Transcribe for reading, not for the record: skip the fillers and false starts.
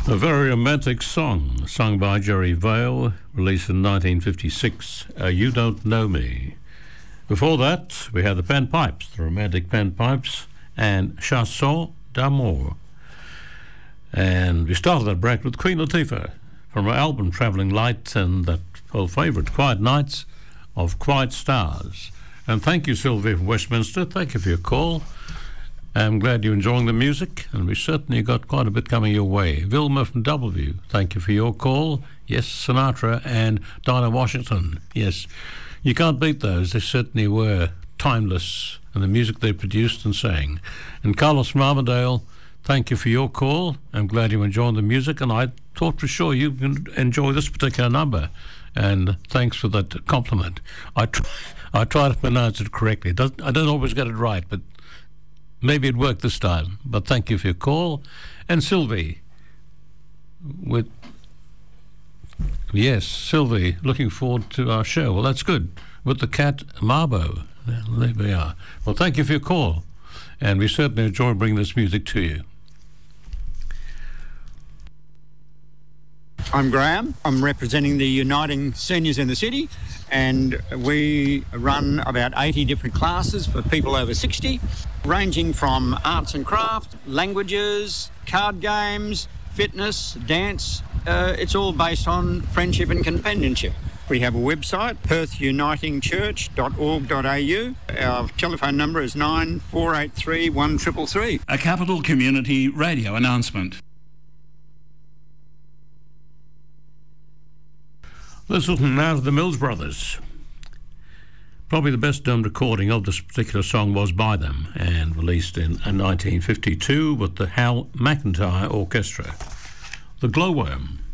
A very romantic song, sung by Jerry Vale, released in 1956, You Don't Know Me. Before that, we had the Pan Pipes, the Romantic Pan Pipes, and Chanson d'Amour. And we started that break with Queen Latifah from her album Travelling Light and that old favourite, Quiet Nights of Quiet Stars. And thank you, Sylvia from Westminster. Thank you for your call. I'm glad you're enjoying the music, and we certainly got quite a bit coming your way. Vilma from Doubleview, thank you for your call. Yes, Sinatra and Dinah Washington. Yes, you can't beat those. They certainly were timeless, and the music they produced and sang. And Carlos from Armadale, thank you for your call. I'm glad you're enjoying the music, and I thought for sure you can enjoy this particular number. And thanks for that compliment. I try to pronounce it correctly. I don't always get it right, but maybe it worked this time. But thank you for your call. And Sylvie, Sylvie, looking forward to our show. Well, that's good. With the cat Marbo. There we are. Well, thank you for your call. And we certainly enjoy bringing this music to you. I'm Graham. I'm representing the Uniting Seniors in the City, and we run about 80 different classes for people over 60, ranging from arts and craft, languages, card games, fitness, dance. It's all based on friendship and companionship. We have a website, perthunitingchurch.org.au. Our telephone number is 9483 1333. A Capital Community Radio announcement. Let's listen now to the Mills Brothers. Probably the best known recording of this particular song was by them and released in 1952 with the Hal McIntyre Orchestra. The Glowworm.